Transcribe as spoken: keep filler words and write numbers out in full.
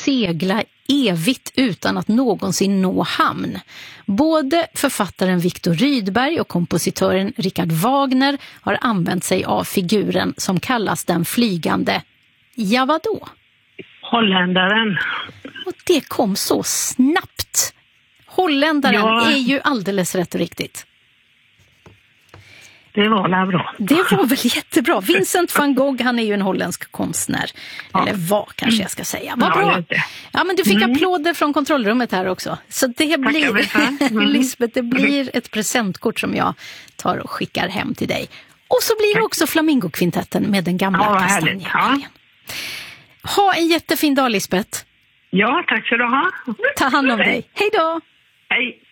segla evigt utan att någonsin nå hamn. Både författaren Viktor Rydberg och kompositören Richard Wagner har använt sig av figuren som kallas den flygande, ja vadå? Holländaren. Och det kom så snabbt. Holländaren Ja. är ju alldeles rätt och riktigt. Det var la bra. Det var väl jättebra. Vincent van Gogh, han är ju en holländsk konstnär. Ja. Eller var kanske jag ska säga. Vad Ja, bra. just det. Ja, men du fick Mm. applåder från kontrollrummet här också. Så det blir, Tackar, mm. Lisbeth, det blir ett presentkort som jag tar och skickar hem till dig. Och så blir det också Flamingokvintetten med den gamla Ja, vad härligt. kastanjen. Ha en jättefin dag, Lisbeth. Ja, tack ska du ha. Ta hand om dig. Hej då! Hej.